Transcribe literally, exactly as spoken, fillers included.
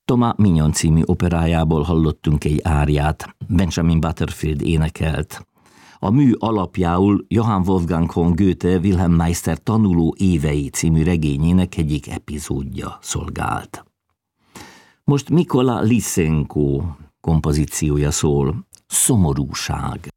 Thomas Mignon című operájából hallottunk egy áriát, Benjamin Butterfield énekelt. A mű alapjául Johann Wolfgang von Goethe Wilhelm Meister Tanuló évei című regényének egyik epizódja szolgált. Most Mikola Lysenko kompozíciója szól, Szomorúság.